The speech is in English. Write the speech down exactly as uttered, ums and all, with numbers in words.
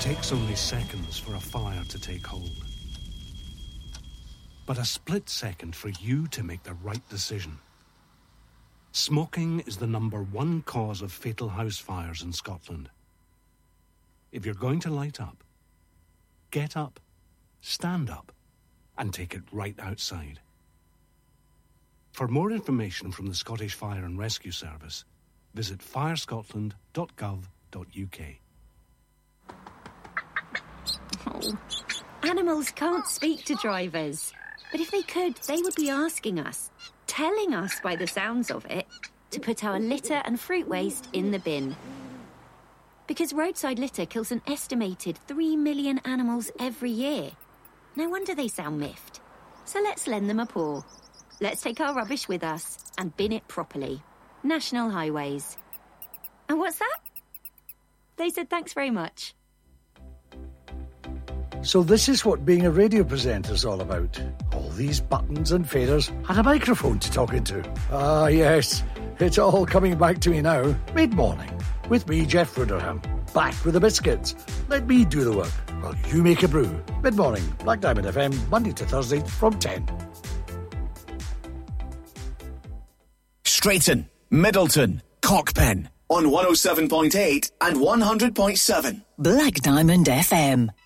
takes only seconds for a fire to take hold. But a split second for you to make the right decision. Smoking is the number one cause of fatal house fires in Scotland. If you're going to light up, get up, stand up, and take it right outside. For more information from the Scottish Fire and Rescue Service, visit fire scotland dot gov dot u k. Oh, animals can't speak to drivers. But if they could, they would be asking us, telling us by the sounds of it, to put our litter and fruit waste in the bin. Because roadside litter kills an estimated three million animals every year. No wonder they sound miffed. So let's lend them a paw. Let's take our rubbish with us and bin it properly. National Highways. And what's that? They said thanks very much. So this is what being a radio presenter's all about. All these buttons and faders and a microphone to talk into. Ah, yes. It's all coming back to me now. Mid-morning. With me, Jeff Ruderham. Back with the biscuits. Let me do the work while you make a brew. Mid-morning. Black Diamond F M, Monday to Thursday from ten. Straighton, Middleton, Cockpen on one oh seven point eight and one hundred point seven. Black Diamond F M.